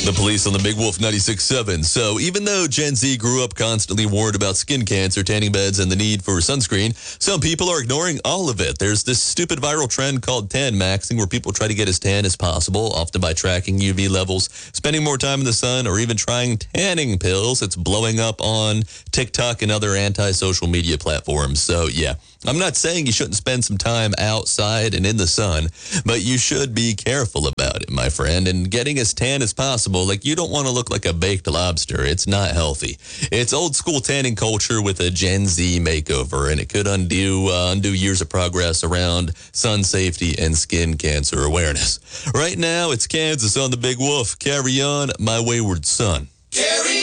The police on the Big Wolf 96.7. So even though Gen Z grew up constantly worried about skin cancer, tanning beds, and the need for sunscreen, some people are ignoring all of it. There's this stupid viral trend called tan maxing, where people try to get as tan as possible, often by tracking UV levels, spending more time in the sun, or even trying tanning pills. It's blowing up on TikTok and other anti-social media platforms. So yeah, I'm not saying you shouldn't spend some time outside and in the sun, but you should be careful about it, my friend, and getting as tan as possible. Like, you don't want to look like a baked lobster. It's not healthy. It's old school tanning culture with a Gen Z makeover, and it could undo years of progress around sun safety and skin cancer awareness. Right now, it's Kansas on the Big Wolf. Carry on, my wayward son. Carry